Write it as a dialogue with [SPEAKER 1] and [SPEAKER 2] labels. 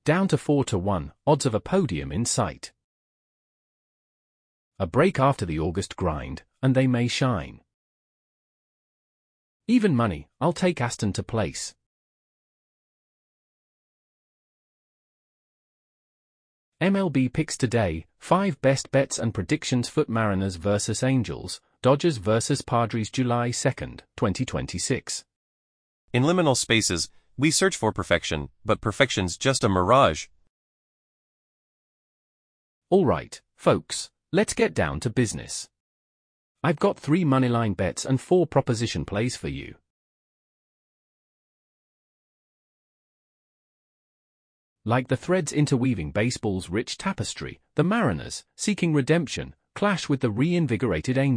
[SPEAKER 1] down to 4-1, odds of a podium in sight. A break after the August grind, and they may shine. Even money, I'll take Aston to place. MLB picks today, 5 best bets and predictions. Foot Mariners vs Angels, Dodgers vs Padres July 2nd, 2026.
[SPEAKER 2] In liminal spaces, we search for perfection, but perfection's just a mirage.
[SPEAKER 1] Alright, folks, let's get down to business. I've got 3 moneyline bets and 4 proposition plays for you. Like the threads interweaving baseball's rich tapestry, the Mariners, seeking redemption, clash with the reinvigorated Angels.